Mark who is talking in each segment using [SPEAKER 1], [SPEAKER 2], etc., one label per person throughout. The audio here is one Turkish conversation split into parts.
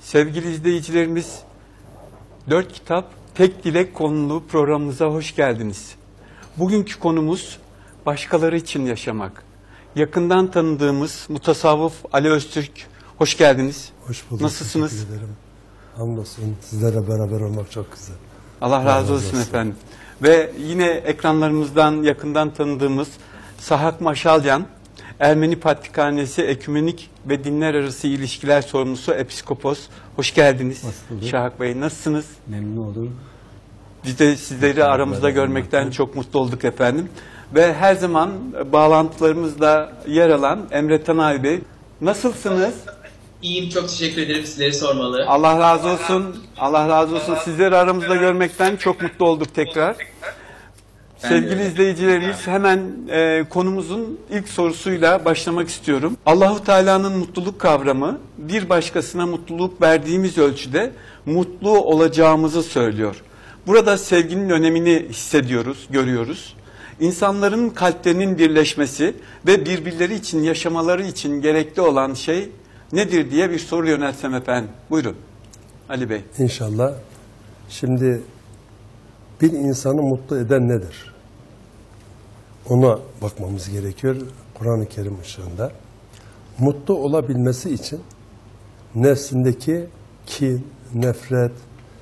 [SPEAKER 1] Sevgili izleyicilerimiz, 4 kitap tek dilek konulu programımıza hoş geldiniz. Bugünkü konumuz başkaları için yaşamak. Yakından tanıdığımız mutasavvıf Ali Öztürk, hoş geldiniz.
[SPEAKER 2] Hoş bulduk.
[SPEAKER 1] Nasılsınız?
[SPEAKER 2] Teşekkür ederim. Hamdolsun. Sizlerle beraber olmak çok güzel.
[SPEAKER 1] Allah razı olsun efendim. Ve yine ekranlarımızdan yakından tanıdığımız Sahak Maşalyan, Ermeni Patrikhanesi Ekümenik ve Dinler Arası İlişkiler Sorumlusu Episkopos. Hoş geldiniz.
[SPEAKER 3] Hoş
[SPEAKER 1] Şahak Bey, nasılsınız?
[SPEAKER 3] Memnun oldum.
[SPEAKER 1] Biz de sizleri aramızda görmekten çok mutlu olduk efendim. Ve her zaman bağlantılarımızda yer alan Emre Tanay Bey, nasılsınız?
[SPEAKER 4] İyiyim, çok teşekkür ederim. Sizleri sormalı.
[SPEAKER 1] Allah razı olsun. Allah razı olsun. Sizleri aramızda görmekten çok mutlu olduk tekrar. Sevgili izleyicilerimiz, hemen konumuzun ilk sorusuyla başlamak istiyorum. Allahu Teala'nın mutluluk kavramı bir başkasına mutluluk verdiğimiz ölçüde mutlu olacağımızı söylüyor. Burada sevginin önemini hissediyoruz, görüyoruz. İnsanların kalplerinin birleşmesi ve birbirleri için yaşamaları için gerekli olan şey nedir diye bir soru yöneltsem efendim. Buyurun Ali Bey.
[SPEAKER 2] İnşallah. Şimdi bir insanı mutlu eden nedir? Ona bakmamız gerekiyor Kur'an-ı Kerim ışığında. Mutlu olabilmesi için nefsindeki kin, nefret,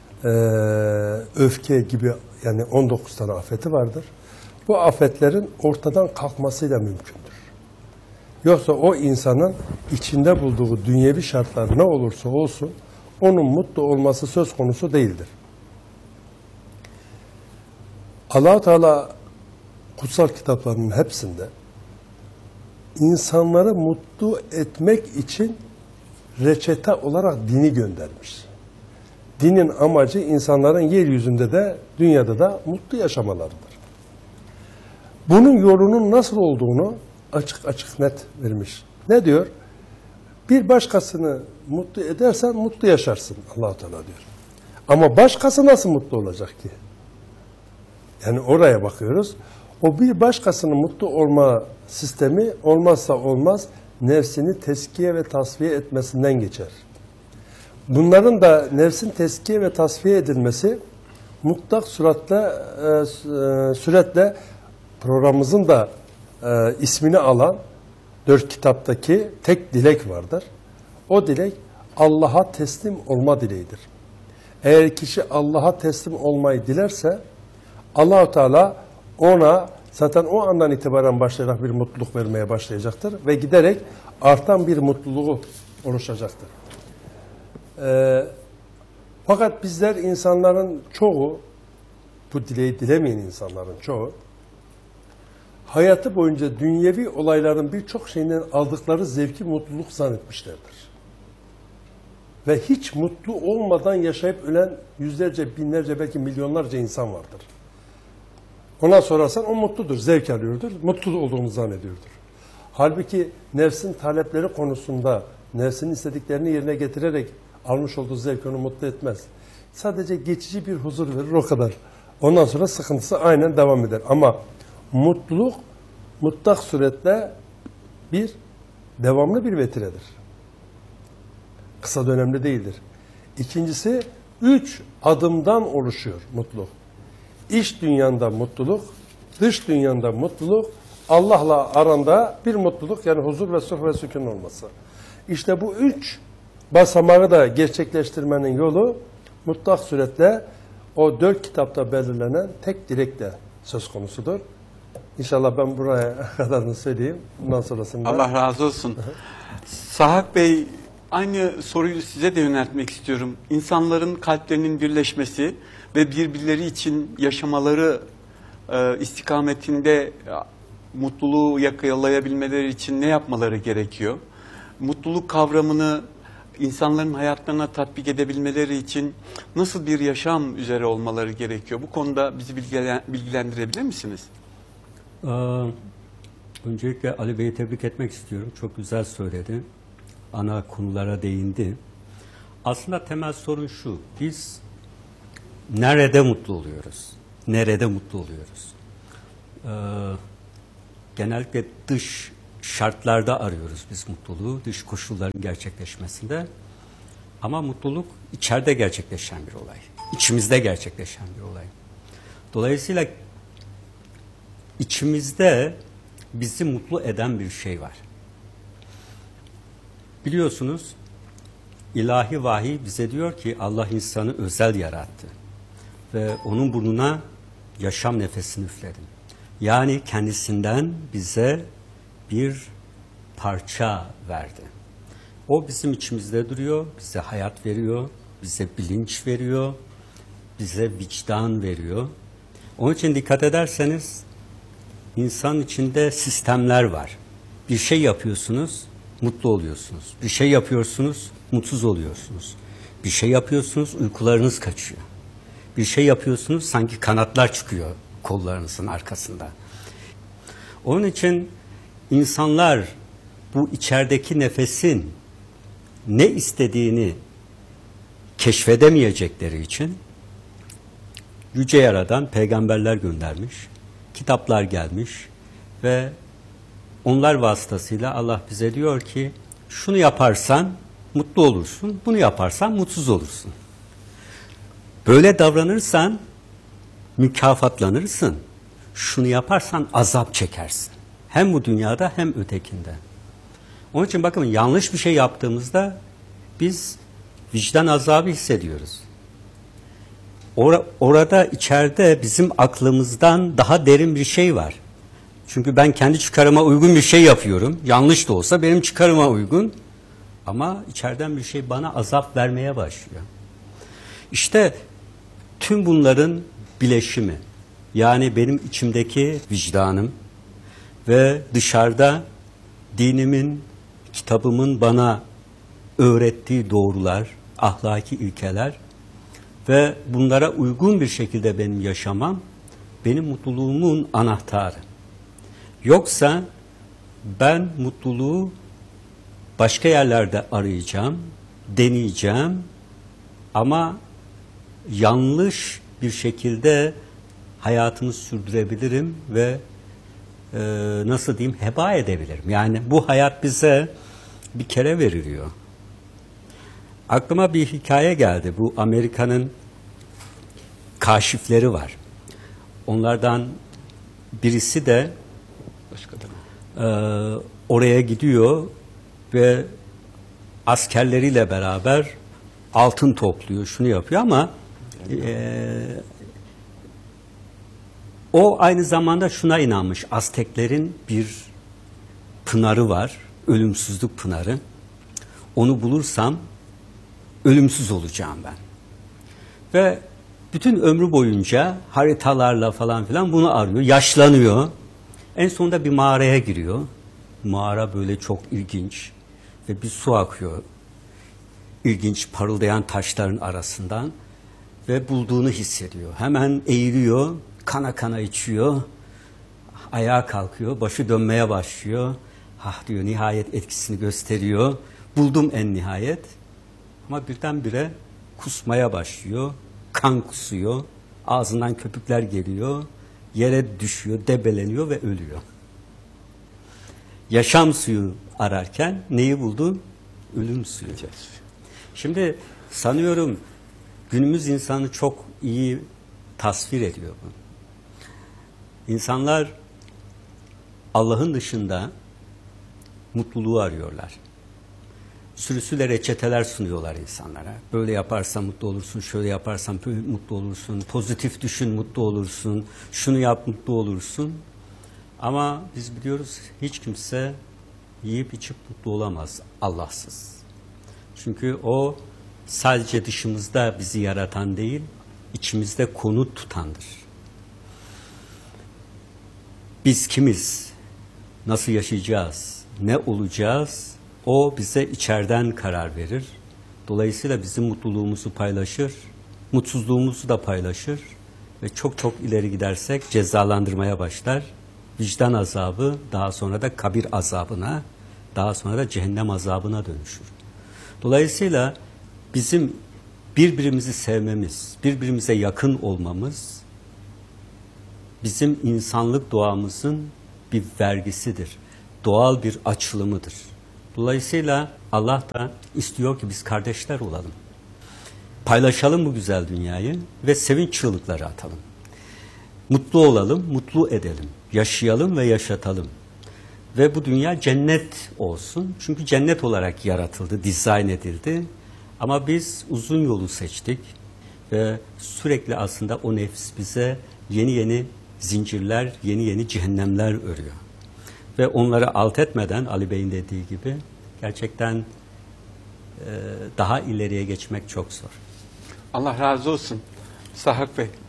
[SPEAKER 2] öfke gibi yani 19 tane afeti vardır. Bu afetlerin ortadan kalkmasıyla mümkündür. Yoksa o insanın içinde bulduğu dünyevi şartlar ne olursa olsun onun mutlu olması söz konusu değildir. Allah-u Teala kutsal kitaplarının hepsinde insanları mutlu etmek için reçete olarak dini göndermiş. Dinin amacı insanların yeryüzünde de dünyada da mutlu yaşamalarıdır. Bunun yolunun nasıl olduğunu açık açık net vermiş. Ne diyor? Bir başkasını mutlu edersen mutlu yaşarsın Allah-u Teala diyor. Ama başkası nasıl mutlu olacak ki? Yani oraya bakıyoruz. O bir başkasının mutlu olma sistemi olmazsa olmaz nefsini teskiye ve tasfiye etmesinden geçer. Bunların da nefsin teskiye ve tasfiye edilmesi mutlak süratle programımızın da ismini alan 4 kitaptaki tek dilek vardır. O dilek Allah'a teslim olma dileğidir. Eğer kişi Allah'a teslim olmayı dilerse Allah-u Teala ona zaten o andan itibaren başlayarak bir mutluluk vermeye başlayacaktır ve giderek artan bir mutluluğu oluşacaktır. Fakat bizler insanların çoğu, bu dileği dilemeyen insanların çoğu, hayatı boyunca dünyevi olayların birçok şeyinden aldıkları zevki mutluluk zannetmişlerdir. Ve hiç mutlu olmadan yaşayıp ölen yüzlerce, binlerce, belki milyonlarca insan vardır. Ona sorarsan o mutludur, zevk alıyordur, mutlu olduğunu zannediyordur. Halbuki nefsin talepleri konusunda nefsin istediklerini yerine getirerek almış olduğu zevk onu mutlu etmez. Sadece geçici bir huzur verir, o kadar. Ondan sonra sıkıntısı aynen devam eder. Ama mutluluk mutlak suretle bir devamlı bir vetiredir. Kısa dönemli değildir. İkincisi 3 adımdan oluşuyor mutluluk. İç dünyanda mutluluk, dış dünyanda mutluluk, Allah'la aranda bir mutluluk yani huzur ve sulh ve sükun olması. İşte bu 3 basamağı da gerçekleştirmenin yolu mutlak suretle o 4 kitapta belirlenen tek dilekle söz konusudur. İnşallah ben buraya kadarını söyleyeyim. Bundan sonrasında...
[SPEAKER 1] Allah razı olsun. Sahak Bey, aynı soruyu size de yöneltmek istiyorum. İnsanların kalplerinin birleşmesi ve birbirleri için yaşamaları istikametinde mutluluğu yakalayabilmeleri için ne yapmaları gerekiyor? Mutluluk kavramını insanların hayatlarına tatbik edebilmeleri için nasıl bir yaşam üzere olmaları gerekiyor? Bu konuda bizi bilgilendirebilir misiniz?
[SPEAKER 3] Öncelikle Ali Bey'i tebrik etmek istiyorum. Çok güzel söyledi. Ana konulara değindi. Aslında temel sorun şu. Biz nerede mutlu oluyoruz? Nerede mutlu oluyoruz? Genellikle dış şartlarda arıyoruz biz mutluluğu. Dış koşulların gerçekleşmesinde. Ama mutluluk içeride gerçekleşen bir olay. İçimizde gerçekleşen bir olay. Dolayısıyla içimizde bizi mutlu eden bir şey var. Biliyorsunuz ilahi vahiy bize diyor ki Allah insanı özel yarattı. Ve onun burnuna yaşam nefesini üfledi. Yani kendisinden bize bir parça verdi. O bizim içimizde duruyor, bize hayat veriyor, bize bilinç veriyor, bize vicdan veriyor. Onun için dikkat ederseniz insan içinde sistemler var. Bir şey yapıyorsunuz, mutlu oluyorsunuz. Bir şey yapıyorsunuz, mutsuz oluyorsunuz. Bir şey yapıyorsunuz, uykularınız kaçıyor. Bir şey yapıyorsunuz, sanki kanatlar çıkıyor kollarınızın arkasında. Onun için insanlar bu içerideki nefesin ne istediğini keşfedemeyecekleri için Yüce Yaradan peygamberler göndermiş, kitaplar gelmiş ve onlar vasıtasıyla Allah bize diyor ki şunu yaparsan mutlu olursun, bunu yaparsan mutsuz olursun. Böyle davranırsan mükafatlanırsın, şunu yaparsan azap çekersin. Hem bu dünyada hem ötekinde. Onun için bakın yanlış bir şey yaptığımızda biz vicdan azabı hissediyoruz. Orada içeride bizim aklımızdan daha derin bir şey var. Çünkü ben kendi çıkarıma uygun bir şey yapıyorum. Yanlış da olsa benim çıkarıma uygun. Ama içeriden bir şey bana azap vermeye başlıyor. İşte tüm bunların bileşimi. Yani benim içimdeki vicdanım ve dışarıda dinimin, kitabımın bana öğrettiği doğrular, ahlaki ilkeler ve bunlara uygun bir şekilde benim yaşamam benim mutluluğumun anahtarı. Yoksa ben mutluluğu başka yerlerde arayacağım, deneyeceğim ama yanlış bir şekilde hayatımı sürdürebilirim ve nasıl diyeyim heba edebilirim. Yani bu hayat bize bir kere veriliyor. Aklıma bir hikaye geldi. Bu Amerika'nın kaşifleri var. Onlardan birisi de oraya gidiyor ve askerleriyle beraber altın topluyor, şunu yapıyor ama o aynı zamanda şuna inanmış. Azteklerin bir pınarı var, ölümsüzlük pınarı. Onu bulursam ölümsüz olacağım ben. Ve bütün ömrü boyunca haritalarla falan filan bunu arıyor, yaşlanıyor. En sonunda bir mağaraya giriyor. Mağara böyle çok ilginç ve bir su akıyor. İlginç parıldayan taşların arasından ve bulduğunu hissediyor. Hemen eğiliyor, kana kana içiyor, ayağa kalkıyor, başı dönmeye başlıyor. Ah diyor, nihayet etkisini gösteriyor. Buldum en nihayet. Ama birdenbire kusmaya başlıyor, kan kusuyor, ağzından köpükler geliyor, yere düşüyor, debeleniyor ve ölüyor. Yaşam suyu ararken neyi buldun? Ölüm suyu. Şimdi sanıyorum günümüz insanı çok iyi tasvir ediyor bu. İnsanlar Allah'ın dışında mutluluğu arıyorlar. Sürüsüyle reçeteler sunuyorlar insanlara. Böyle yaparsan mutlu olursun, şöyle yaparsan mutlu olursun, pozitif düşün mutlu olursun, şunu yap mutlu olursun. Ama biz biliyoruz hiç kimse yiyip içip mutlu olamaz Allahsız. Çünkü o sadece dışımızda bizi yaratan değil, içimizde konut tutandır. Biz kimiz? Nasıl yaşayacağız? Ne olacağız? O bize içeriden karar verir. Dolayısıyla bizim mutluluğumuzu paylaşır, mutsuzluğumuzu da paylaşır ve çok çok ileri gidersek cezalandırmaya başlar. Vicdan azabı daha sonra da kabir azabına, daha sonra da cehennem azabına dönüşür. Dolayısıyla bizim birbirimizi sevmemiz, birbirimize yakın olmamız bizim insanlık doğamızın bir vergisidir. Doğal bir açılımıdır. Dolayısıyla Allah da istiyor ki biz kardeşler olalım. Paylaşalım bu güzel dünyayı ve sevinç çığlıkları atalım. Mutlu olalım, mutlu edelim. Yaşayalım ve yaşatalım. Ve bu dünya cennet olsun. Çünkü cennet olarak yaratıldı, dizayn edildi. Ama biz uzun yolu seçtik. Ve sürekli aslında o nefs bize yeni yeni zincirler, yeni yeni cehennemler örüyor. Ve onları alt etmeden Ali Bey'in dediği gibi gerçekten daha ileriye geçmek çok zor.
[SPEAKER 1] Allah razı olsun Sahak Bey.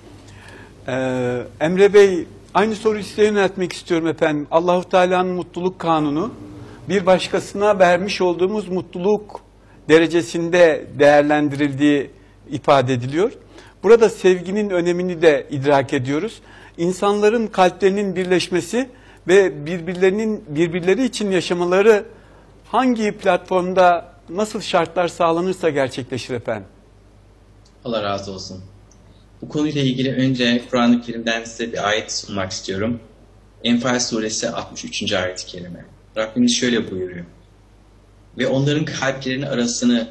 [SPEAKER 1] Emre Bey, aynı soruyu size yöneltmek istiyorum efendim. Allahu Teala'nın mutluluk kanunu bir başkasına vermiş olduğumuz mutluluk derecesinde değerlendirildiği ifade ediliyor. Burada sevginin önemini de idrak ediyoruz. İnsanların kalplerinin birleşmesi ve birbirleri için yaşamaları hangi platformda nasıl şartlar sağlanırsa gerçekleşir efendim?
[SPEAKER 4] Allah razı olsun. Bu konuyla ilgili önce Kur'an-ı Kerim'den size bir ayet sunmak istiyorum. Enfal suresi 63. ayet-i kerime. Rabbimiz şöyle buyuruyor. Ve onların kalplerinin arasını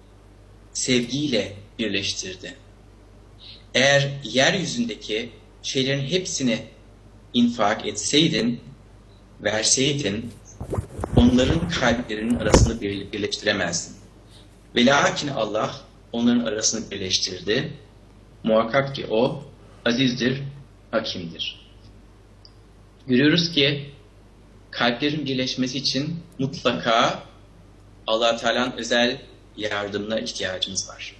[SPEAKER 4] sevgiyle birleştirdi. Eğer yeryüzündeki şeylerin hepsini infak etseydin, verseydin, onların kalplerinin arasını birleştiremezdin. Ve lakin Allah onların arasını birleştirdi. Muhakkak ki o azizdir, hakimdir. Görüyoruz ki kalplerin birleşmesi için mutlaka Allah-u Teala'nın özel yardımına ihtiyacımız var.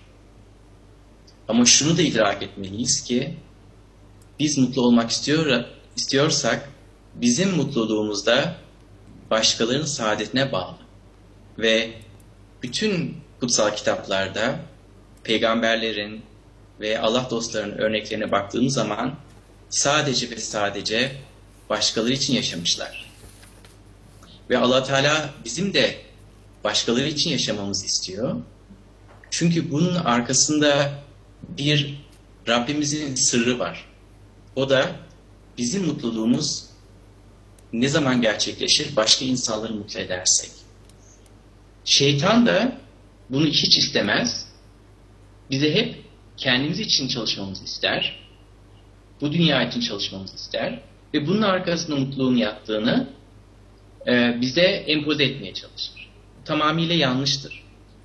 [SPEAKER 4] Ama şunu da idrak etmeliyiz ki biz mutlu olmak istiyorsak bizim mutluluğumuzda başkalarının saadetine bağlı. Ve bütün kutsal kitaplarda peygamberlerin ve Allah dostlarının örneklerine baktığımız zaman sadece ve sadece başkaları için yaşamışlar. Ve Allah Teala bizim de başkaları için yaşamamızı istiyor. Çünkü bunun arkasında bir Rabbimizin sırrı var. O da bizim mutluluğumuz ne zaman gerçekleşir? Başka insanları mutlu edersek. Şeytan da bunu hiç istemez. Bize hep kendimiz için çalışmamızı ister. Bu dünya için çalışmamızı ister. Ve bunun arkasında mutluluğun yattığını bize empoze etmeye çalışır. Tamamıyla yanlıştır.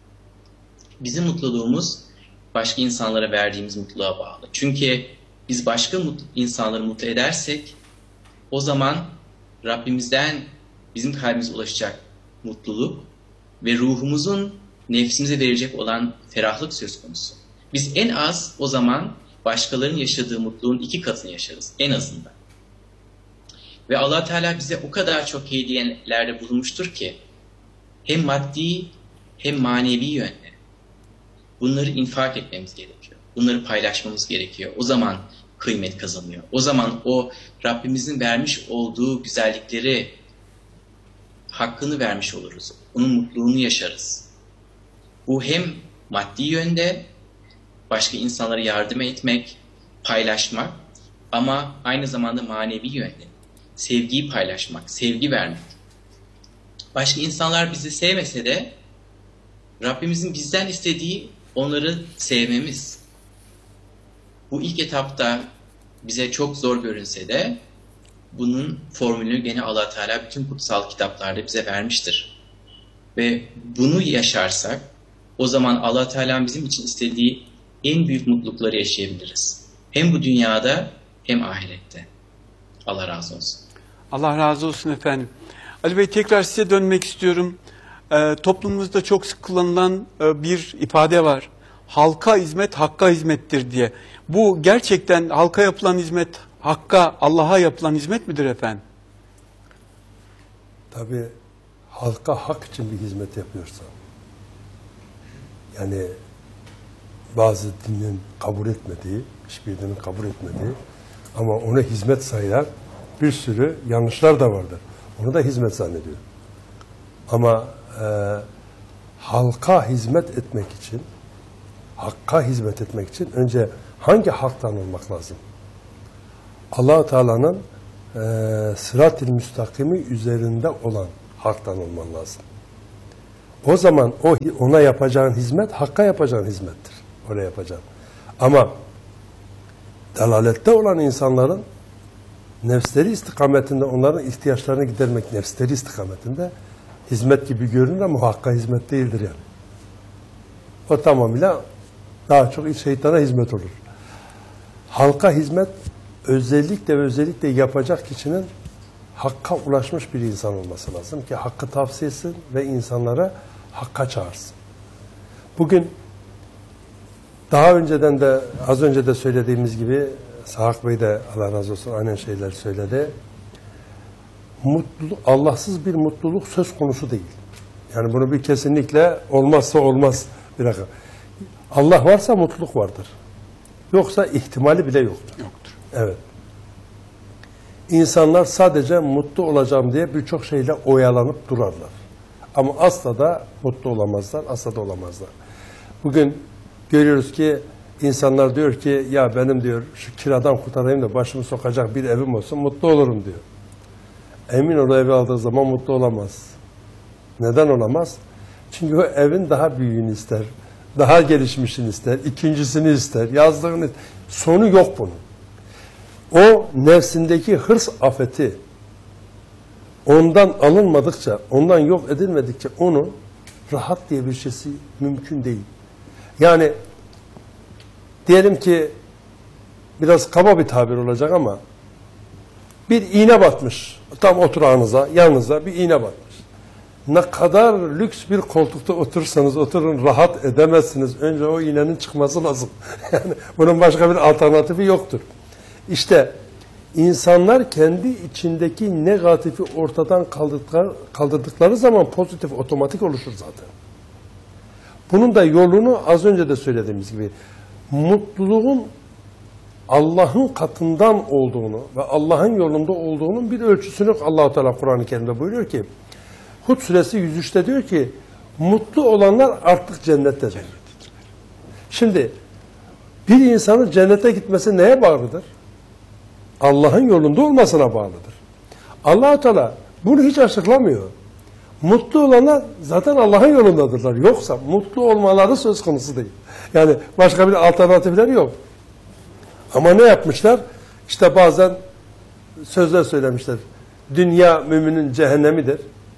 [SPEAKER 4] Bizim mutluluğumuz başka insanlara verdiğimiz mutluluğa bağlı. Çünkü biz başka insanları mutlu edersek o zaman Rabbimizden bizim kalbimize ulaşacak mutluluk ve ruhumuzun nefsimize verecek olan ferahlık söz konusu. Biz en az o zaman başkalarının yaşadığı mutluluğun 2 katını yaşarız en azından. Ve Allah Teala bize o kadar çok hediyelerde bulunmuştur ki hem maddi hem manevi yönde bunları infak etmemiz gerekiyor. Bunları paylaşmamız gerekiyor. O zaman kıymet kazanıyor. O zaman o Rabbimizin vermiş olduğu güzellikleri hakkını vermiş oluruz. Onun mutluluğunu yaşarız. Bu hem maddi yönde başka insanlara yardım etmek, paylaşmak ama aynı zamanda manevi yönde sevgiyi paylaşmak, sevgi vermek. Başka insanlar bizi sevmese de Rabbimizin bizden istediği onları sevmemiz. Bu ilk etapta bize çok zor görünse de bunun formülünü gene Allah Teala bütün kutsal kitaplarda bize vermiştir. Ve bunu yaşarsak o zaman Allah Teala bizim için istediği en büyük mutlulukları yaşayabiliriz. Hem bu dünyada hem ahirette. Allah razı olsun.
[SPEAKER 1] Allah razı olsun efendim. Ali Bey, tekrar size dönmek istiyorum. Toplumumuzda çok sık kullanılan bir ifade var. Halka hizmet, hakka hizmettir diye. Bu gerçekten halka yapılan hizmet, hakka, Allah'a yapılan hizmet midir efendim?
[SPEAKER 2] Tabii halka hak için bir hizmet yapıyorsa, yani bazı dinin kabul etmediği, hiçbir dinin kabul etmediği ama ona hizmet sayılan bir sürü yanlışlar da vardır. Onu da hizmet zannediyor. Ama halka hizmet etmek için, hakka hizmet etmek için önce hangi haktan olmak lazım? Allah-u Teala'nın sırat-ı müstakimi üzerinde olan haktan olman lazım. o zaman ona yapacağın hizmet Hakk'a yapacağın hizmettir. Oraya yapacağın. Ama dalalette olan insanların nefsleri istikametinde, onların ihtiyaçlarını gidermek nefsleri istikametinde hizmet gibi görünür ama Hakk'a hizmet değildir yani. O tamamıyla daha çok şeytana hizmet olur. Halka hizmet özellikle yapacak kişinin Hakk'a ulaşmış bir insan olması lazım ki Hakk'ı tavsiye etsin ve insanlara Hakk'a çağırsın. Bugün daha önceden de az önce de söylediğimiz gibi Sahak Bey de Allah razı olsun aynen şeyler söyledi. Mutluluk, Allahsız bir mutluluk söz konusu değil. Yani bunu bir kesinlikle olmazsa olmaz bir rakam. Allah varsa mutluluk vardır. Yoksa ihtimali bile yoktur. Evet. İnsanlar sadece mutlu olacağım diye birçok şeyle oyalanıp durarlar. Ama asla da mutlu olamazlar, asla da olamazlar. Bugün görüyoruz ki insanlar diyor ki ya benim diyor şu kiradan kurtarayım da başımı sokacak bir evim olsun mutlu olurum diyor. Emin ol o evi aldığı zaman mutlu olamaz. Neden olamaz? Çünkü o evin daha büyüğünü ister, daha gelişmişini ister, ikincisini ister, yazdığını ister. Sonu yok bunun. O nefsindeki hırs afeti ondan alınmadıkça, ondan yok edilmedikçe onu rahat diye bir şeysi mümkün değil. Yani diyelim ki biraz kaba bir tabir olacak ama bir iğne batmış. Tam oturağınıza, yanınıza bir iğne batmış. Ne kadar lüks bir koltukta oturursanız oturun rahat edemezsiniz. Önce o iğnenin çıkması lazım. Yani bunun başka bir alternatifi yoktur. İşte insanlar kendi içindeki negatifi ortadan kaldırdıkları zaman pozitif otomatik oluşur zaten. Bunun da yolunu az önce de söylediğimiz gibi mutluluğun Allah'ın katından olduğunu ve Allah'ın yolunda olduğunun bir ölçüsünü Allah-u Teala Kur'an-ı Kerim'de buyuruyor ki Hud suresi 103'te diyor ki mutlu olanlar artık cennettedir. Şimdi bir insanın cennete gitmesi neye bağlıdır? Allah'ın yolunda olmasına bağlıdır. Allah-u Teala bunu hiç açıklamıyor. Mutlu olanlar zaten Allah'ın yolundadırlar. Yoksa mutlu olmaları söz konusu değil. Yani başka bir alternatifleri yok. Ama ne yapmışlar? İşte bazen sözler söylemişler. Dünya müminin cehennemidir.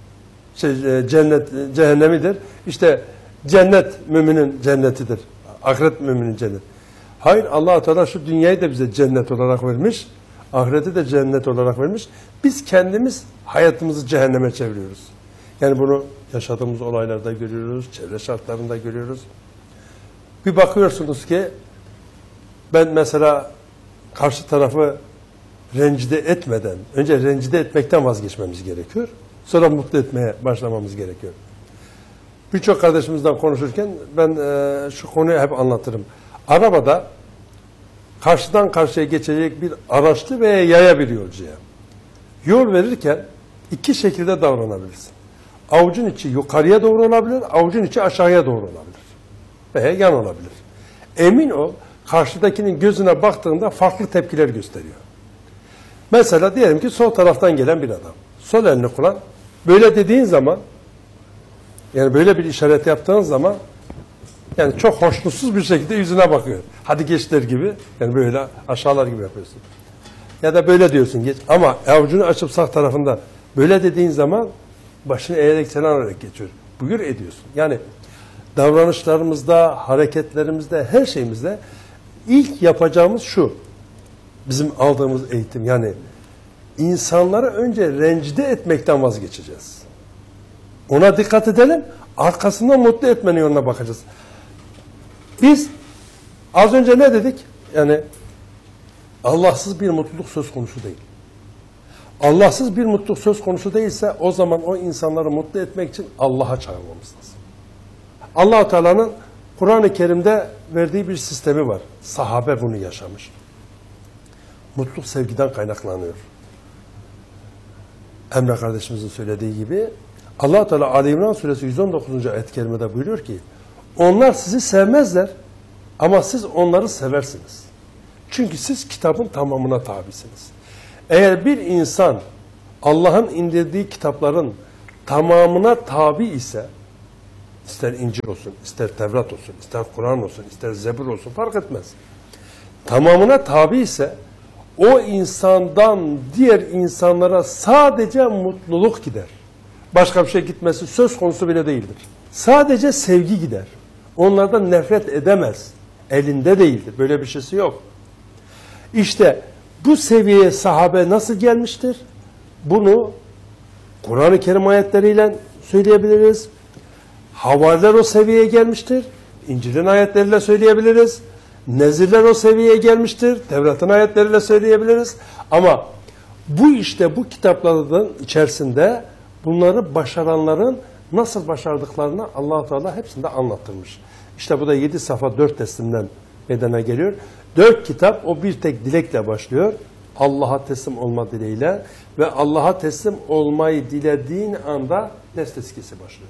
[SPEAKER 2] Cennet cehennemidir. İşte cennet müminin cennetidir. Ahiret müminin cenneti. Hayır, Allah-u Teala şu dünyayı da bize cennet olarak vermiş. Ahireti de cennet olarak vermiş. Biz kendimiz hayatımızı cehenneme çeviriyoruz. Yani bunu yaşadığımız olaylarda görüyoruz, çevre şartlarında görüyoruz. Bir bakıyorsunuz ki ben mesela karşı tarafı rencide etmeden, önce rencide etmekten vazgeçmemiz gerekiyor. Sonra mutlu etmeye başlamamız gerekiyor. Birçok kardeşimizden konuşurken ben şu konuyu hep anlatırım. Arabada karşıdan karşıya geçecek bir araçlı veya yaya bir yolcuya yol verirken iki şekilde davranabilirsin. Avucun içi yukarıya doğru olabilir, avucun içi aşağıya doğru olabilir. Veya yan olabilir. Emin ol, karşıdakinin gözüne baktığında farklı tepkiler gösteriyor. Mesela diyelim ki sol taraftan gelen bir adam. Sol elini kullan. Böyle dediğin zaman, yani böyle bir işaret yaptığın zaman, yani çok hoşnutsuz bir şekilde yüzüne bakıyor. Hadi geç der gibi, yani böyle aşağılar gibi yapıyorsun. Ya da böyle diyorsun geç. Ama avucunu açıp sağ tarafında böyle dediğin zaman başını eğerek selam olarak geçiyor. Buyur ediyorsun. Yani davranışlarımızda, hareketlerimizde, her şeyimizde ilk yapacağımız şu. Bizim aldığımız eğitim. Yani insanları önce rencide etmekten vazgeçeceğiz. Ona dikkat edelim. Arkasından mutlu etmenin yoluna bakacağız. Biz az önce ne dedik? Yani Allahsız bir mutluluk söz konusu değil. Allahsız bir mutluluk söz konusu değilse o zaman o insanları mutlu etmek için Allah'a çağırmamız lazım. Allah-u Teala'nın Kur'an-ı Kerim'de verdiği bir sistemi var. Sahabe bunu yaşamış. Mutluluk sevgiden kaynaklanıyor. Emre kardeşimizin söylediği gibi Allah-u Teala Ali İmran suresi 119. ayet-i kerimede buyuruyor ki onlar sizi sevmezler ama siz onları seversiniz. Çünkü siz kitabın tamamına tabisiniz. Eğer bir insan Allah'ın indirdiği kitapların tamamına tabi ise İster İncil olsun, ister Tevrat olsun, ister Kur'an olsun, ister Zebur olsun fark etmez. Tamamına tabi ise o insandan diğer insanlara sadece mutluluk gider. Başka bir şey gitmesi söz konusu bile değildir. Sadece sevgi gider. Onlardan nefret edemez. Elinde değildir. Böyle bir şeysi yok. İşte bu seviyeye sahabe nasıl gelmiştir? Bunu Kur'an-ı Kerim ayetleriyle söyleyebiliriz. Havariler o seviyeye gelmiştir. İncil'in ayetleriyle söyleyebiliriz. Nezirler o seviyeye gelmiştir. Tevrat'ın ayetleriyle söyleyebiliriz. Ama bu işte bu kitapların içerisinde bunları başaranların nasıl başardıklarını Allah-u Teala hepsinde anlattırmış. İşte bu da 7 safa 4 teslimden meydana geliyor. 4 kitap o bir tek dilekle başlıyor. Allah'a teslim olma dileğiyle ve Allah'a teslim olmayı dilediğin anda nefs tezkiyesi başlıyor.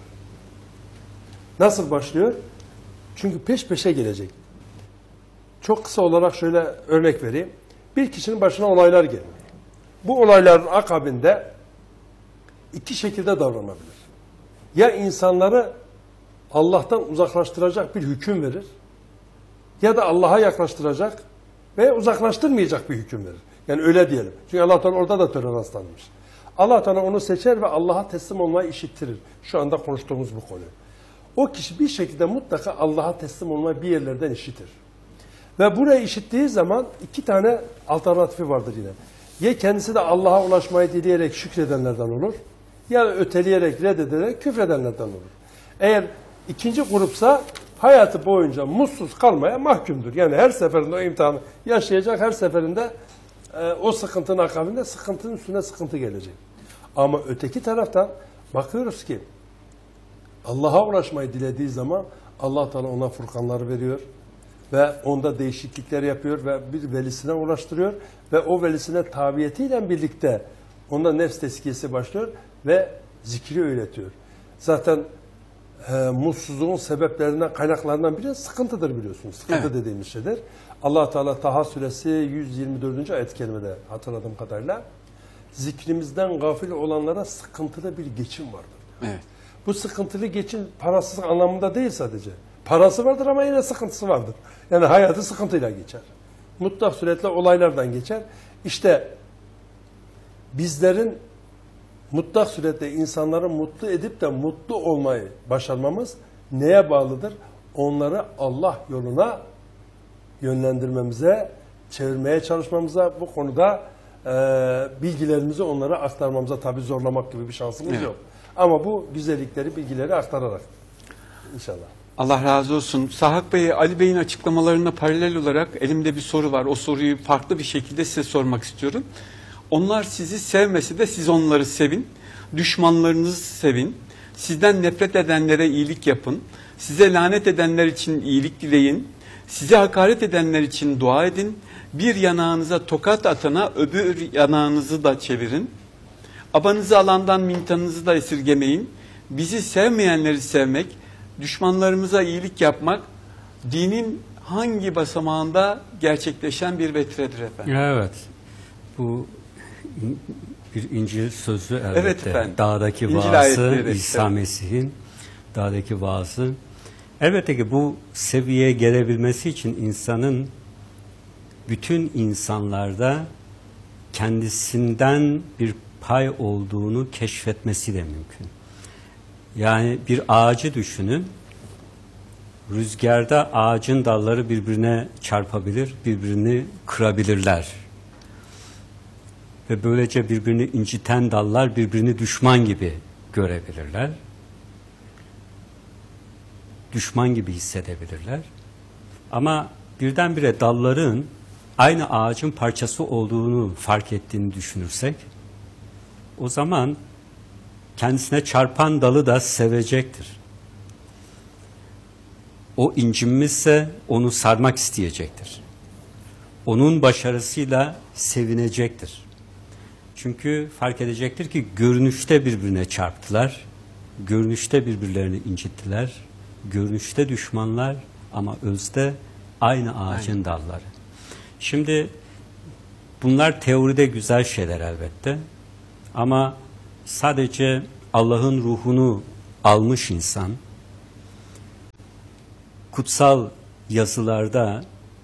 [SPEAKER 2] Nasıl başlıyor? Çünkü peş peşe gelecek. Çok kısa olarak şöyle örnek vereyim. Bir kişinin başına olaylar geliyor. Bu olayların akabinde iki şekilde davranabilir. Ya insanları Allah'tan uzaklaştıracak bir hüküm verir ya da Allah'a yaklaştıracak ve uzaklaştırmayacak bir hüküm verir. Yani öyle diyelim. Çünkü Allah Teala orada da tolerans tanımış. Allah Teala onu seçer ve Allah'a teslim olmayı işittirir. Şu anda konuştuğumuz bu konu. O kişi bir şekilde mutlaka Allah'a teslim olmayı bir yerlerden işitir. Ve burayı işittiği zaman iki tane alternatifi vardır yine. Ya kendisi de Allah'a ulaşmayı dileyerek şükredenlerden olur ya öteleyerek reddederek küfredenlerden olur. Eğer ikinci grupsa hayatı boyunca mutsuz kalmaya mahkumdur. Yani her seferinde o imtihanı yaşayacak, her seferinde o sıkıntının akabinde sıkıntının üstüne sıkıntı gelecek. Ama öteki taraftan bakıyoruz ki Allah'a ulaşmayı dilediği zaman Allah Teala ona furkanları veriyor ve onda değişiklikler yapıyor ve bir velisine ulaştırıyor ve o velisine tabiyetiyle birlikte onda nefs tezkiyesi başlıyor ve zikri öğretiyor. Zaten mutsuzluğun sebeplerinden, kaynaklarından biri sıkıntıdır biliyorsunuz. Sıkıntı dediğimiz şeydir. Allah Teala Taha suresi 124. ayet-i kerimede hatırladığım kadarıyla zikrimizden gafil olanlara sıkıntılı bir geçim vardır.
[SPEAKER 1] Evet.
[SPEAKER 2] Bu sıkıntılı geçim parasız anlamında değil sadece. Parası vardır ama yine sıkıntısı vardır. Yani hayatı sıkıntıyla geçer. Mutlak suretle olaylardan geçer. İşte bizlerin mutlak suretle insanları mutlu edip de mutlu olmayı başarmamız neye bağlıdır? Onları Allah yoluna yönlendirmemize, çevirmeye çalışmamıza, bu konuda bilgilerimizi onlara aktarmamıza tabii zorlamak gibi bir şansımız yok. Ama bu güzellikleri, bilgileri aktararak inşallah.
[SPEAKER 1] Allah razı olsun. Sahak Bey, Ali Bey'in açıklamalarına paralel olarak elimde bir soru var. O soruyu farklı bir şekilde size sormak istiyorum. Onlar sizi sevmese de siz onları sevin. Düşmanlarınızı sevin. Sizden nefret edenlere iyilik yapın. Size lanet edenler için iyilik dileyin. Size hakaret edenler için dua edin. Bir yanağınıza tokat atana öbür yanağınızı da çevirin. Abanızı alandan mintanınızı da esirgemeyin. Bizi sevmeyenleri sevmek, düşmanlarımıza iyilik yapmak dinin hangi basamağında gerçekleşen bir vetredir efendim?
[SPEAKER 3] Evet. Bu bir İncil sözü elbette.
[SPEAKER 1] Evet efendim.
[SPEAKER 3] Dağdaki
[SPEAKER 1] İncil
[SPEAKER 3] vaazı,
[SPEAKER 1] ayetleri,
[SPEAKER 3] İsa
[SPEAKER 1] evet.
[SPEAKER 3] Mesih'in dağdaki vaazı. Elbette ki bu seviyeye gelebilmesi için insanın bütün insanlarda kendisinden bir pay olduğunu keşfetmesi de mümkün. Yani bir ağacı düşünün. Rüzgarda ağacın dalları birbirine çarpabilir, birbirini kırabilirler. Ve böylece birbirini inciten dallar birbirini düşman gibi görebilirler. Düşman gibi hissedebilirler. Ama birdenbire dalların aynı ağacın parçası olduğunu fark ettiğini düşünürsek, o zaman kendisine çarpan dalı da sevecektir. O incinmişse onu sarmak isteyecektir. Onun başarısıyla sevinecektir. Çünkü fark edecektir ki görünüşte birbirine çarptılar, görünüşte birbirlerini incittiler, görünüşte düşmanlar ama özde aynı ağacın dalları. Şimdi bunlar teoride güzel şeyler elbette ama sadece Allah'ın ruhunu almış insan, kutsal yazılarda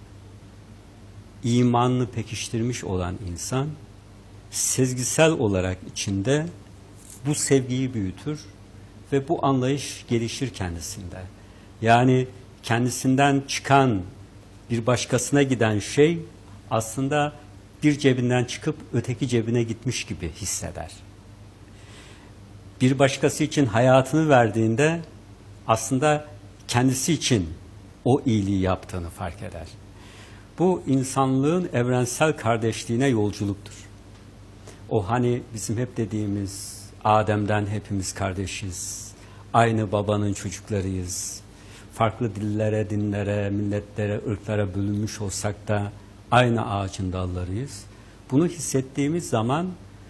[SPEAKER 3] imanını pekiştirmiş olan insan, sezgisel olarak içinde bu sevgiyi büyütür ve bu anlayış gelişir kendisinde. Yani kendisinden çıkan bir başkasına giden şey aslında bir cebinden çıkıp öteki cebine gitmiş gibi hisseder. Bir başkası için hayatını verdiğinde aslında kendisi için o iyiliği yaptığını fark eder. Bu insanlığın evrensel kardeşliğine yolculuktur. O hani bizim hep dediğimiz Adem'den hepimiz kardeşiz, aynı babanın çocuklarıyız, farklı dillere, dinlere, milletlere, ırklara bölünmüş olsak da aynı ağacın dallarıyız. Bunu hissettiğimiz zaman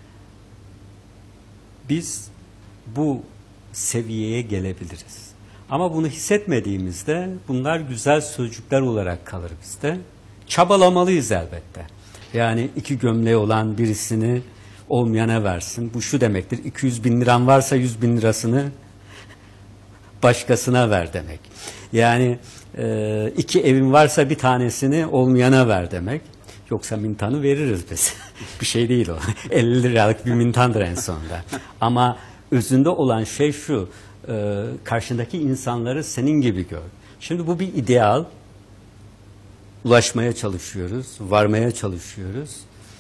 [SPEAKER 3] biz bu seviyeye gelebiliriz. Ama bunu hissetmediğimizde bunlar güzel sözcükler olarak kalır bizde. Çabalamalıyız elbette. Yani 2 gömleği olan birisini olmayana versin. Bu şu demektir: 200 bin liran varsa 100 bin lirasını başkasına ver demek. Yani 2 evin varsa bir tanesini olmayana ver demek. Yoksa mintanı veririz biz. Bir şey değil o. 50 liralık bir mintandır en sonunda. Ama özünde olan şey şu: karşındaki insanları senin gibi gör. Şimdi bu bir ideal. Ulaşmaya çalışıyoruz, varmaya çalışıyoruz.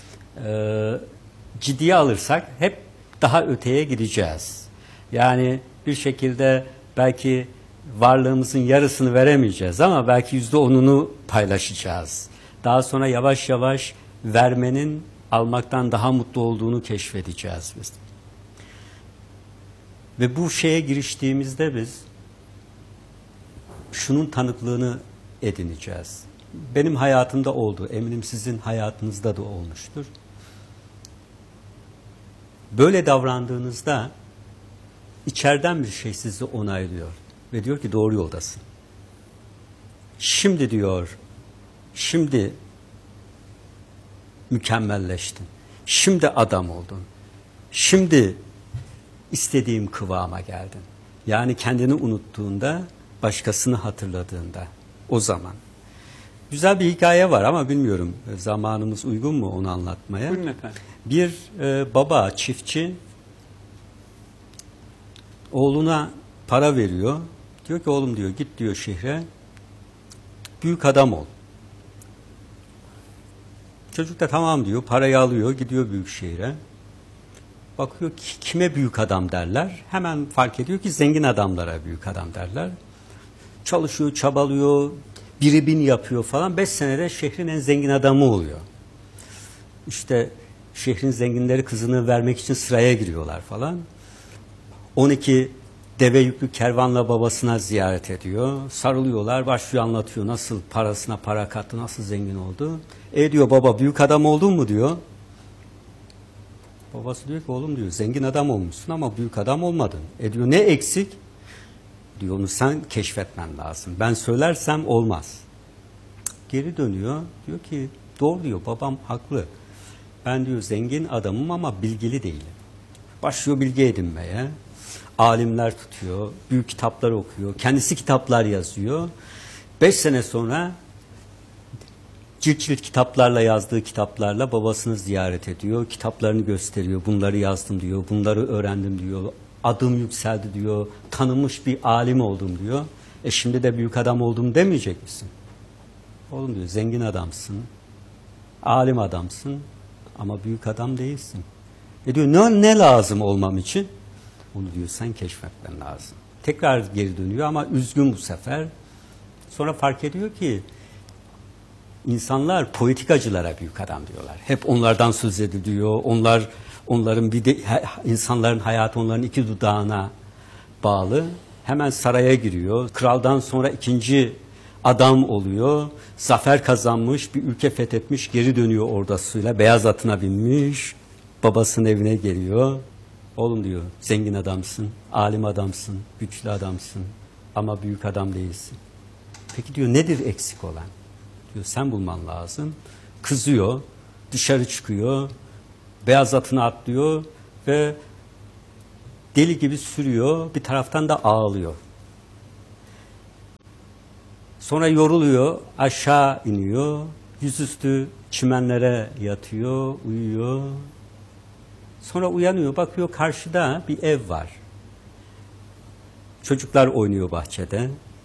[SPEAKER 3] Ciddiye alırsak hep daha öteye gideceğiz. Yani bir şekilde belki varlığımızın yarısını veremeyeceğiz ama belki %10'unu paylaşacağız. Daha sonra yavaş yavaş vermenin almaktan daha mutlu olduğunu keşfedeceğiz biz. Ve bu şeye giriştiğimizde biz şunun tanıklığını edineceğiz. Benim hayatımda oldu, eminim sizin hayatınızda da olmuştur. Böyle davrandığınızda içeriden bir şey sizi onaylıyor ve diyor ki doğru yoldasın. Şimdi diyor, şimdi mükemmelleştin, şimdi adam oldun, şimdi istediğim kıvama geldin. Yani kendini unuttuğunda, başkasını hatırladığında, o zaman. Güzel bir hikaye var ama bilmiyorum zamanımız uygun mu onu anlatmaya.
[SPEAKER 1] Buyurun efendim.
[SPEAKER 3] Bir baba, çiftçi oğluna para veriyor. Diyor ki oğlum diyor, git diyor şehre, büyük adam ol. Çocuk da tamam diyor, parayı alıyor, gidiyor büyük şehre. Bakıyor ki kime büyük adam derler. Hemen fark ediyor ki zengin adamlara büyük adam derler. Çalışıyor, çabalıyor, biri bin yapıyor falan. 5 senede şehrin en zengin adamı oluyor. İşte şehrin zenginleri kızını vermek için sıraya giriyorlar falan. 12 deve yüklü kervanla babasına ziyaret ediyor. Sarılıyorlar, başlıyor anlatıyor nasıl parasına para kattı, nasıl zengin oldu. Diyor baba büyük adam oldun mu diyor. Babası diyor ki oğlum diyor zengin adam olmuşsun ama büyük adam olmadın. Diyor ne eksik? Diyor onu sen keşfetmen lazım. Ben söylersem olmaz. Geri dönüyor. Diyor ki doğru diyor babam haklı. Ben diyor zengin adamım ama bilgili değilim. Başlıyor bilgi edinmeye. Alimler tutuyor. Büyük kitaplar okuyor. Kendisi kitaplar yazıyor. 5 sene sonra cilt cilt kitaplarla yazdığı kitaplarla babasını ziyaret ediyor. Kitaplarını gösteriyor. Bunları yazdım diyor. Bunları öğrendim diyor. Adım yükseldi diyor. Tanınmış bir alim oldum diyor. Şimdi de büyük adam oldum demeyecek misin? Oğlum diyor zengin adamsın. Alim adamsın. Ama büyük adam değilsin. Diyor ne lazım olmam için? Onu diyor sen keşfetmen lazım. Tekrar geri dönüyor ama üzgün bu sefer. Sonra fark ediyor ki insanlar politikacılara büyük adam diyorlar. Hep onlardan söz ediliyor. Onların bir de insanların hayatı onların 2 dudağına bağlı. Hemen saraya giriyor. Kraldan sonra 2. adam oluyor. Zafer kazanmış, bir ülke fethetmiş, geri dönüyor ordusuyla. Beyaz atına binmiş. Babasının evine geliyor. Oğlum diyor, zengin adamsın, alim adamsın, güçlü adamsın ama büyük adam değilsin. Peki diyor, nedir eksik olan? Diyor, sen bulman lazım. Kızıyor, dışarı çıkıyor, beyaz atına atlıyor ve deli gibi sürüyor, bir taraftan da ağlıyor. Sonra yoruluyor, aşağı iniyor, yüzüstü çimenlere yatıyor, uyuyor. Sonra uyanıyor, bakıyor karşıda bir ev var. Çocuklar oynuyor bahçede.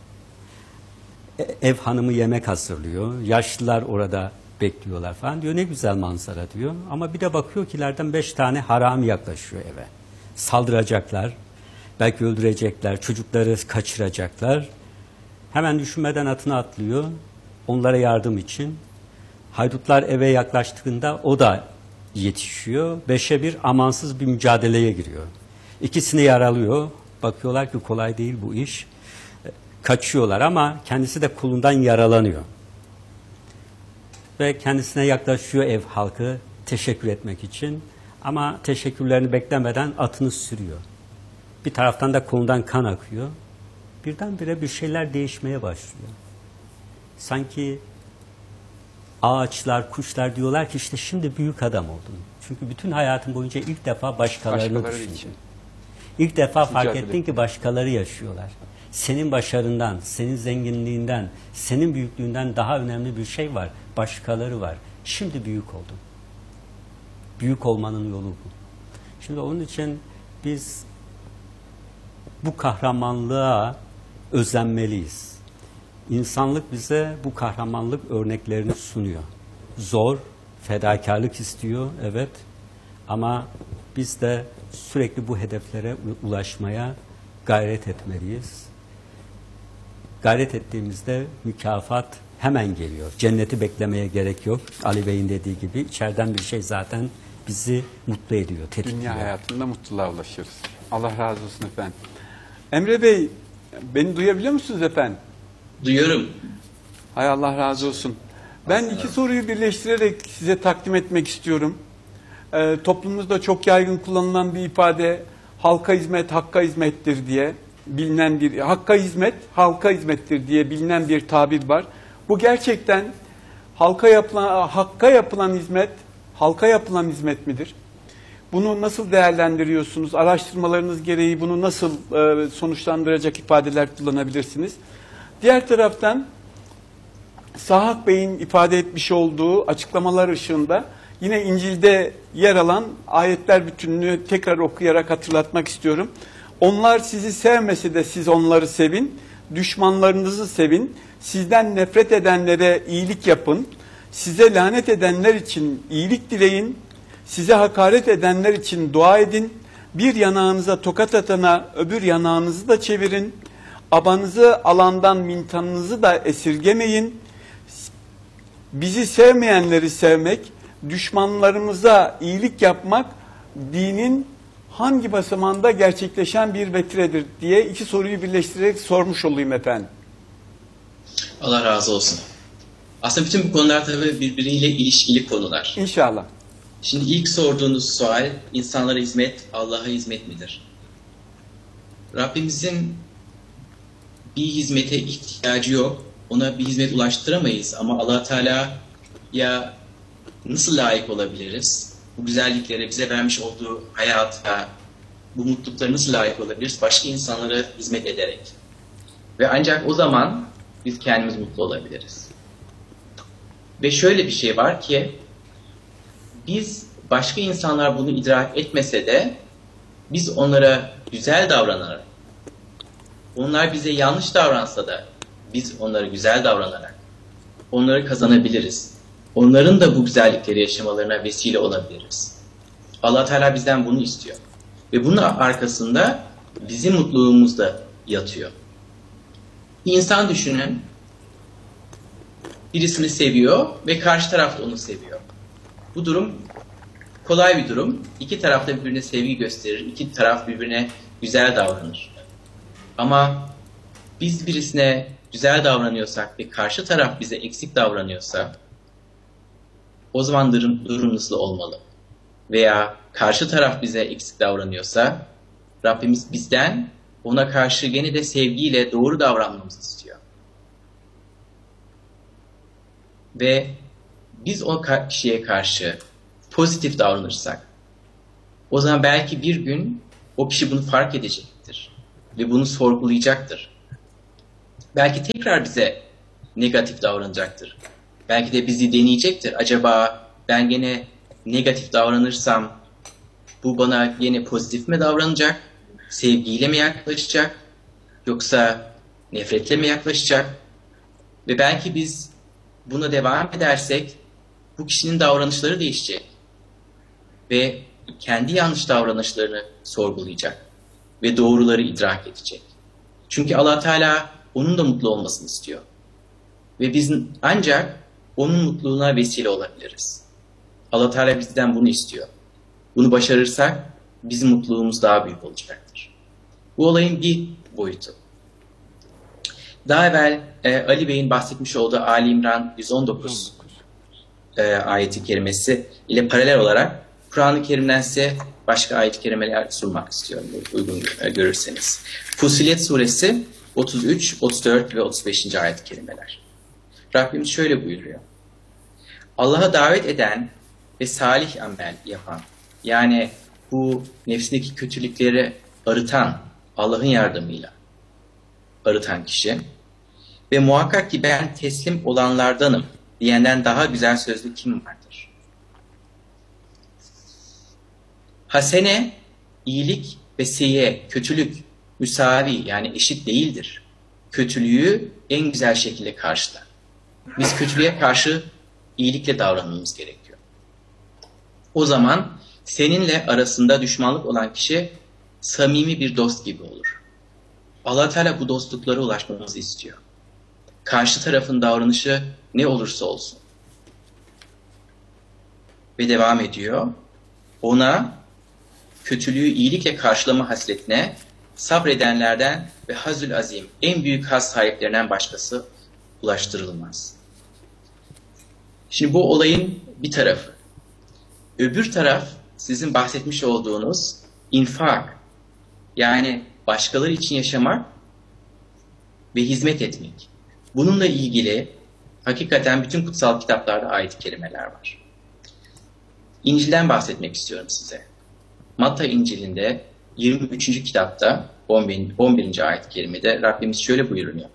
[SPEAKER 3] Ev hanımı yemek hazırlıyor. Yaşlılar orada bekliyorlar falan diyor. Ne güzel manzara diyor. Ama bir de bakıyor ki ileriden 5 tane harami yaklaşıyor eve. Saldıracaklar. Belki öldürecekler. Çocukları kaçıracaklar. Hemen düşünmeden atına atlıyor. Onlara yardım için. Haydutlar eve yaklaştığında o da yetişiyor. 5'e 1 amansız bir mücadeleye giriyor. İkisini yaralıyor. Bakıyorlar ki kolay değil bu iş. Kaçıyorlar ama kendisi de kolundan yaralanıyor. Ve kendisine yaklaşıyor ev halkı teşekkür etmek için. Ama teşekkürlerini beklemeden atını sürüyor. Bir taraftan da kolundan kan akıyor. Birdenbire bir şeyler değişmeye başlıyor. Sanki ağaçlar, kuşlar diyorlar ki işte şimdi büyük adam oldun. Çünkü bütün hayatın boyunca ilk defa başkalarını düşündün.
[SPEAKER 1] için.
[SPEAKER 3] İlk defa fark
[SPEAKER 1] Mücadele.
[SPEAKER 3] ettin ki başkaları yaşıyorlar. Senin başarından, senin zenginliğinden, senin büyüklüğünden daha önemli bir şey var. Başkaları var. Şimdi büyük oldun. Büyük olmanın yolu bu. Şimdi onun için biz bu kahramanlığa özenmeliyiz. İnsanlık bize bu kahramanlık örneklerini sunuyor. Zor, fedakarlık istiyor, evet. Ama biz de sürekli bu hedeflere ulaşmaya gayret etmeliyiz. Gayret ettiğimizde mükafat hemen geliyor. Cenneti beklemeye gerek yok. Ali Bey'in dediği gibi içeriden bir şey zaten bizi mutlu ediyor, tetikliyor.
[SPEAKER 1] Dünya hayatında mutluluğa ulaşıyoruz. Allah razı olsun efendim. Emre Bey, beni duyabiliyor musunuz efendim?
[SPEAKER 4] Duyuyorum.
[SPEAKER 1] Hay Allah razı olsun. Ben iki soruyu birleştirerek size takdim etmek istiyorum. Toplumumuzda çok yaygın kullanılan bir ifade halka hizmet, hakka hizmettir diye bilinen bir hakka hizmet, halka hizmettir diye bilinen bir tabir var. Bu gerçekten hakka yapılan hizmet, halka yapılan hizmet midir? Bunu nasıl değerlendiriyorsunuz? Araştırmalarınız gereği bunu nasıl sonuçlandıracak ifadeler kullanabilirsiniz? Diğer taraftan Sahak Bey'in ifade etmiş olduğu açıklamalar ışığında yine İncil'de yer alan ayetler bütününü tekrar okuyarak hatırlatmak istiyorum. Onlar sizi sevmese de siz onları sevin, düşmanlarınızı sevin, sizden nefret edenlere iyilik yapın, size lanet edenler için iyilik dileyin, size hakaret edenler için dua edin, bir yanağınıza tokat atana öbür yanağınızı da çevirin, abanızı alandan mintanınızı da esirgemeyin, bizi sevmeyenleri sevmek, düşmanlarımıza iyilik yapmak dinin hangi basamağında gerçekleşen bir vetiredir diye iki soruyu birleştirerek sormuş olayım efendim.
[SPEAKER 4] Allah razı olsun. Aslında bütün bu konular tabii birbiriyle ilişkili konular.
[SPEAKER 1] İnşallah.
[SPEAKER 4] Şimdi ilk sorduğunuz sual, insanlara hizmet, Allah'a hizmet midir? Rabbimizin bir hizmete ihtiyacı yok. Ona bir hizmet ulaştıramayız ama Allah Teala'ya nasıl layık olabiliriz? Bu güzelliklere, bize vermiş olduğu hayata, bu mutluluklara nasıl layık olabiliriz? Başka insanlara hizmet ederek. Ve ancak o zaman biz kendimiz mutlu olabiliriz. Ve şöyle bir şey var ki, biz başka insanlar bunu idrak etmese de biz onlara güzel davranarak, onlar bize yanlış davransa da biz onlara güzel davranarak onları kazanabiliriz. Onların da bu güzellikleri yaşamalarına vesile olabiliriz. Allah Teala bizden bunu istiyor. Ve bunun arkasında bizim mutluluğumuz da yatıyor. İnsan düşünün, birisini seviyor ve karşı taraf da onu seviyor. Bu durum kolay bir durum. İki taraf da birbirine sevgi gösterir. İki taraf birbirine güzel davranır. Ama biz birisine güzel davranıyorsak ve karşı taraf bize eksik davranıyorsa o zaman durum nasıl olmalı? Veya karşı taraf bize eksik davranıyorsa Rabbimiz bizden ona karşı gene de sevgiyle doğru davranmamızı istiyor. Ve biz o kişiye karşı pozitif davranırsak o zaman belki bir gün o kişi bunu fark edecektir ve bunu sorgulayacaktır. Belki tekrar bize negatif davranacaktır. Belki de bizi deneyecektir. Acaba ben gene negatif davranırsam bu bana yine pozitif mi davranacak? Sevgiyle mi yaklaşacak? Yoksa nefretle mi yaklaşacak? Ve belki biz buna devam edersek bu kişinin davranışları değişecek. Ve kendi yanlış davranışlarını sorgulayacak. Ve doğruları idrak edecek. Çünkü Allah Teala onun da mutlu olmasını istiyor. Ve biz ancak onun mutluluğuna vesile olabiliriz. Allah Teala bizden bunu istiyor. Bunu başarırsak bizim mutluluğumuz daha büyük olacaktır. Bu olayın bir boyutu. Daha evvel Ali Bey'in bahsetmiş olduğu Ali İmran 119 ayeti kerimesi ile paralel olarak Kur'an-ı Kerim'den size başka ayet-i kerimeler sunmak istiyorum uygun görürseniz. Fussilet suresi 33, 34 ve 35. ayet-i kerimeler. Rabbimiz şöyle buyuruyor. Allah'a davet eden ve salih amel yapan, yani bu nefsindeki kötülükleri arıtan, Allah'ın yardımıyla arıtan kişi ve muhakkak ki ben teslim olanlardanım diyenden daha güzel sözlü kim vardır? Hasene, iyilik ve seyye, kötülük, müsavi yani eşit değildir. Kötülüğü en güzel şekilde karşıla. Biz kötülüğe karşı iyilikle davranmamız gerekiyor. O zaman seninle arasında düşmanlık olan kişi samimi bir dost gibi olur. Allah Teala bu dostluklara ulaşmamızı istiyor. Karşı tarafın davranışı ne olursa olsun. Ve devam ediyor. Ona kötülüğü iyilikle karşılama hasletine sabredenlerden ve hazül azim en büyük haz sahiplerinden başkası ulaştırılmaz. Şimdi bu olayın bir tarafı. Öbür taraf sizin bahsetmiş olduğunuz infak. Yani başkaları için yaşamak ve hizmet etmek. Bununla ilgili hakikaten bütün kutsal kitaplarda ayet-i kerimeler var. İncil'den bahsetmek istiyorum size. Matta İncil'inde 23. kitapta 11. ayet-i kerimede Rabbimiz şöyle buyuruyor.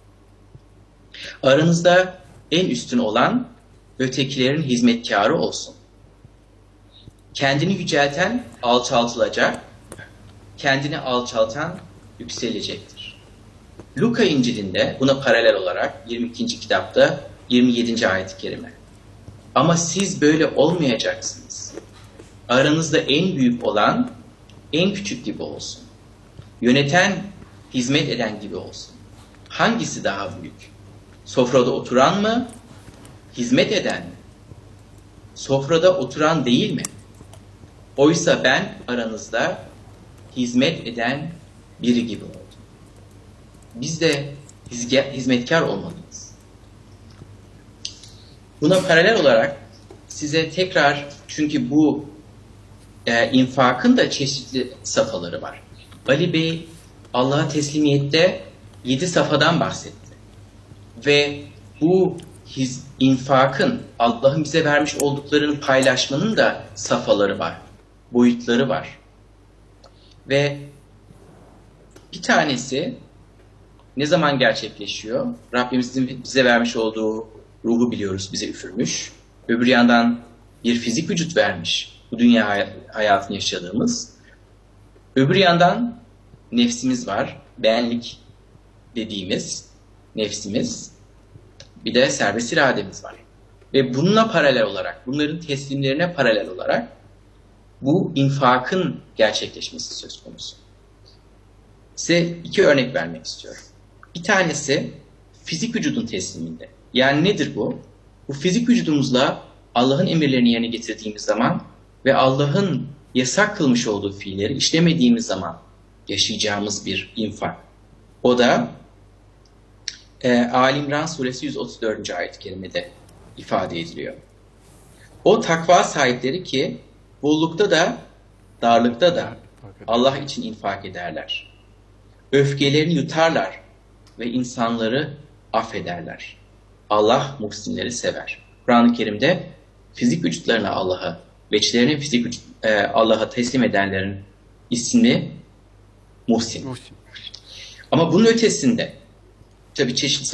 [SPEAKER 4] Aranızda en üstün olan ötekilerin hizmetkarı olsun. Kendini yücelten alçaltılacak, kendini alçaltan yükselecektir. Luka İncil'inde buna paralel olarak 22. kitapta 27. ayet-i kerime. Ama siz böyle olmayacaksınız. Aranızda en büyük olan en küçük gibi olsun. Yöneten, hizmet eden gibi olsun. Hangisi daha büyük? Sofrada oturan mı? Hizmet eden mi? Sofrada oturan değil mi? Oysa ben aranızda hizmet eden biri gibi oldum. Biz de hizmetkar olmalıyız. Buna paralel olarak size tekrar, çünkü bu infakın da çeşitli safhaları var. Ali Bey Allah'a teslimiyette 7 safhadan bahsetti. Ve bu infakın, Allah'ın bize vermiş olduklarını paylaşmanın da safhaları var, boyutları var. Ve bir tanesi ne zaman gerçekleşiyor? Rabbimizin bize vermiş olduğu ruhu biliyoruz, bize üfürmüş. Öbür yandan bir fizik vücut vermiş, bu dünya hayatını yaşadığımız. Öbür yandan nefsimiz var, benlik dediğimiz nefsimiz. Bir de serbest irademiz var. Ve bununla paralel olarak, bunların teslimlerine paralel olarak bu infakın gerçekleşmesi söz konusu. Size 2 örnek vermek istiyorum. Bir tanesi fizik vücudun tesliminde. Yani nedir bu? Bu fizik vücudumuzla Allah'ın emirlerini yerine getirdiğimiz zaman ve Allah'ın yasak kılmış olduğu fiilleri işlemediğimiz zaman yaşayacağımız bir infak. O da Ali İmran suresi 134. ayet-i kerimede ifade ediliyor. O takva sahipleri ki bollukta da darlıkta da Allah için infak ederler. Öfkelerini yutarlar ve insanları affederler. Allah muhsinleri sever. Kur'an-ı Kerim'de fizik vücutlarına Allah'a, veçlerini Allah'a teslim edenlerin ismi muhsin. Ama bunun ötesinde tabii çeşitli